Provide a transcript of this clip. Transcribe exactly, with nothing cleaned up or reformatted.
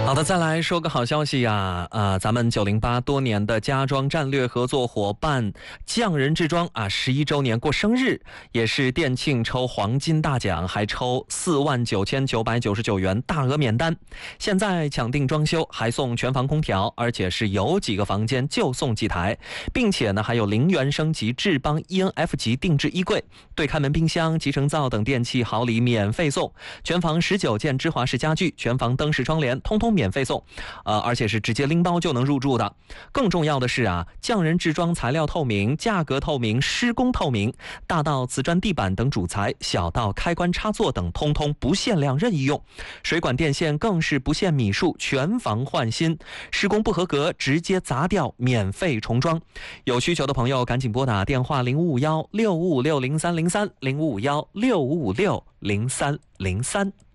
好的，再来说个好消息呀！啊，咱们九零八多年的家装战略合作伙伴匠人制装啊，十一周年过生日，也是店庆抽黄金大奖，还抽四万九千九百九十九元大额免单。现在抢订装修还送全房空调，而且是有几个房间就送几台，并且呢还有零元升级智邦 E N F 级定制衣柜、对开门冰箱、集成灶等电器好礼免费送，全房十九件芝华士家具、全房灯饰窗帘通通免费送，呃，而且是直接拎包就能入住的。更重要的是啊，匠人制装材料透明，价格透明，施工透明，大到瓷砖地板等主材，小到开关插座等，通通不限量任意用。水管电线更是不限米数，全房换新，施工不合格直接砸掉，免费重装。有需求的朋友赶紧拨打电话零五五幺六五五六零三零三零五五幺六五五六零三零三。